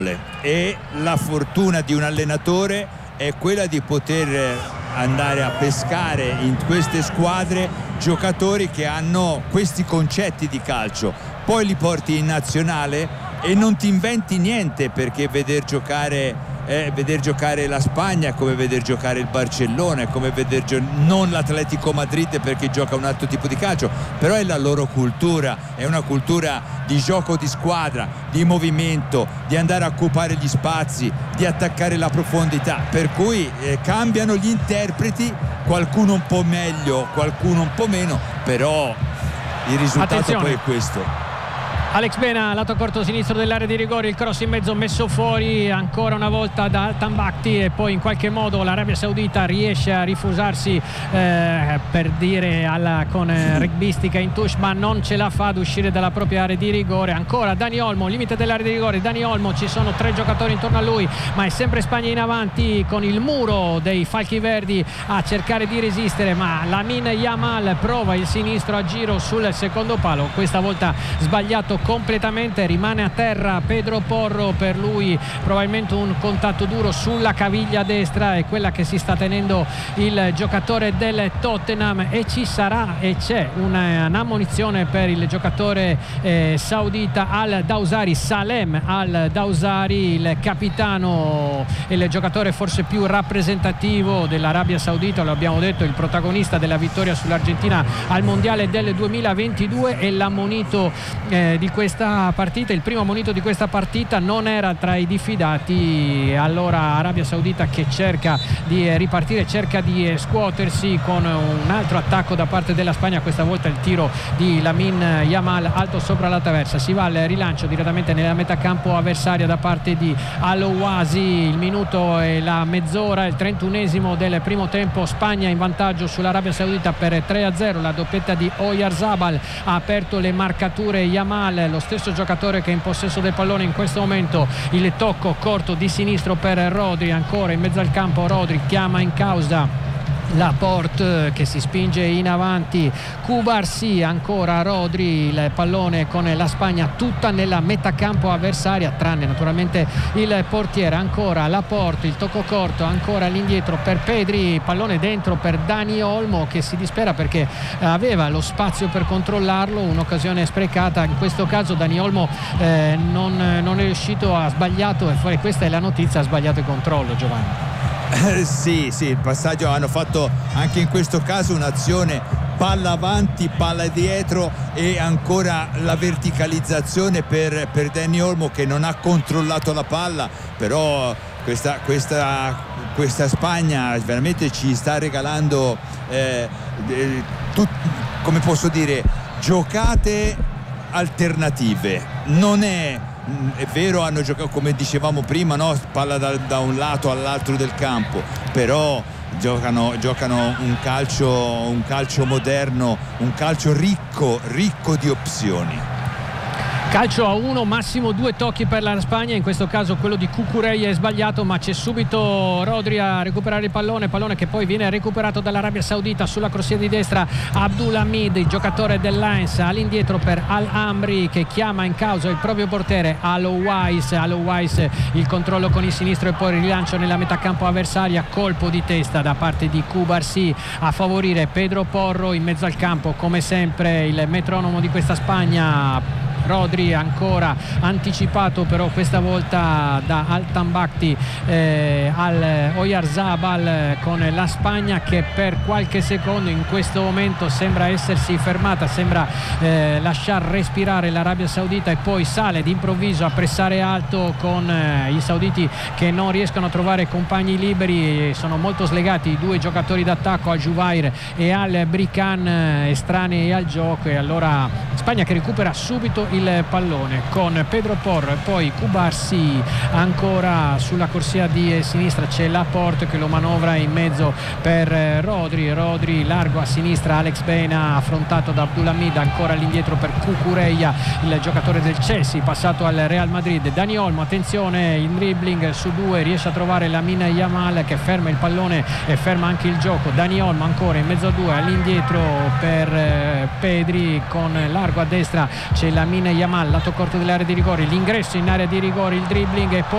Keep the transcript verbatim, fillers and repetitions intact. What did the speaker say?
e la fortuna di un allenatore è quella di poter andare a pescare in queste squadre giocatori che hanno questi concetti di calcio, poi li porti in nazionale e non ti inventi niente, perché veder giocare eh, veder giocare la Spagna è come veder giocare il Barcellona, è come veder gio- non l'Atletico Madrid, perché gioca un altro tipo di calcio, però è la loro cultura, è una cultura di gioco di squadra, di movimento, di andare a occupare gli spazi, di attaccare la profondità, per cui eh, cambiano gli interpreti, qualcuno un po' meglio, qualcuno un po' meno, però il risultato Attenzione. poi è questo. Alex Bena, lato corto sinistro dell'area di rigore, il cross in mezzo messo fuori ancora una volta da Al-Tambakti, e poi in qualche modo l'Arabia Saudita riesce a rifusarsi eh, per dire alla, con eh, rugbistica in touche, ma non ce la fa ad uscire dalla propria area di rigore. Ancora Dani Olmo, limite dell'area di rigore, Dani Olmo, ci sono tre giocatori intorno a lui, ma è sempre Spagna in avanti con il muro dei falchi verdi a cercare di resistere, ma Lamine Yamal prova il sinistro a giro sul secondo palo, questa volta sbagliato completamente, rimane a terra Pedro Porro, per lui probabilmente un contatto duro sulla caviglia destra, è quella che si sta tenendo il giocatore del Tottenham, e ci sarà e c'è una, un'ammonizione per il giocatore eh, saudita Al-Dawsari, Salem Al-Dawsari, il capitano, il giocatore forse più rappresentativo dell'Arabia Saudita, lo abbiamo detto, il protagonista della vittoria sull'Argentina al mondiale del duemilaventidue, e l'ammonito eh, di questa partita, il primo ammonito di questa partita, non era tra i diffidati. Allora Arabia Saudita che cerca di ripartire, cerca di scuotersi con un altro attacco da parte della Spagna, questa volta il tiro di Lamine Yamal alto sopra la traversa, si va al rilancio direttamente nella metà campo avversaria da parte di Al-Owasi. Il minuto e la mezz'ora, il trentunesimo del primo tempo, Spagna in vantaggio sull'Arabia Saudita per tre a zero, la doppietta di Oyarzabal ha aperto le marcature. Yamal, lo stesso giocatore che è in possesso del pallone in questo momento, il tocco corto di sinistro per Rodri, ancora in mezzo al campo Rodri chiama in causa Laporte che si spinge in avanti, Cubarsí, ancora Rodri, il pallone con la Spagna tutta nella metà campo avversaria, tranne naturalmente il portiere. Ancora Laporte, il tocco corto, ancora all'indietro per Pedri, pallone dentro per Dani Olmo che si dispera perché aveva lo spazio per controllarlo, un'occasione sprecata. In questo caso Dani Olmo eh, non, non è riuscito, ha sbagliato, e questa è la notizia, ha sbagliato il controllo, Giovanni. Eh, sì, sì, il passaggio, hanno fatto anche in questo caso un'azione palla avanti, palla dietro, e ancora la verticalizzazione per, per Dani Olmo che non ha controllato la palla, però questa, questa, questa Spagna veramente ci sta regalando eh, eh, tut, come posso dire, giocate alternative. Non è è vero, hanno giocato come dicevamo prima, no? Palla da, da un lato all'altro del campo, però giocano, giocano un calcio, un calcio moderno, un calcio ricco, ricco di opzioni. Calcio a uno, massimo due tocchi per la Spagna, in questo caso quello di Cucurella è sbagliato, ma c'è subito Rodri a recuperare il pallone, pallone che poi viene recuperato dall'Arabia Saudita sulla corsia di destra. Abdulhamid, il giocatore dell'Ains, all'indietro per Al-Amri che chiama in causa il proprio portiere Al-Owais. Al-Owais, il controllo con il sinistro e poi il rilancio nella metà campo avversaria, colpo di testa da parte di Cubarsí a favorire Pedro Porro in mezzo al campo, come sempre il metronomo di questa Spagna. Rodri ancora anticipato però questa volta da Al-Tambakti eh, al Oyarzabal, con la Spagna che per qualche secondo in questo momento sembra essersi fermata, sembra eh, lasciar respirare l'Arabia Saudita, e poi sale d'improvviso a pressare alto con eh, i sauditi che non riescono a trovare compagni liberi, sono molto slegati i due giocatori d'attacco, Al-Juvair e Al-Brikan, eh, estranei al gioco, e allora Spagna che recupera subito il pallone con Pedro Porro e poi Cubarsí. Ancora sulla corsia di sinistra c'è Laporte che lo manovra in mezzo per Rodri, Rodri largo a sinistra, Alex Bena affrontato da Abdulhamid, ancora all'indietro per Cucurella, il giocatore del Chelsea passato al Real Madrid. Dani Olmo, attenzione, il dribbling su due, riesce a trovare Lamine Yamal che ferma il pallone e ferma anche il gioco. Dani Olmo ancora in mezzo a due, all'indietro per Pedri, con largo a destra c'è Lamine Yamal, lato corto dell'area di rigore, l'ingresso in area di rigore, il dribbling e poi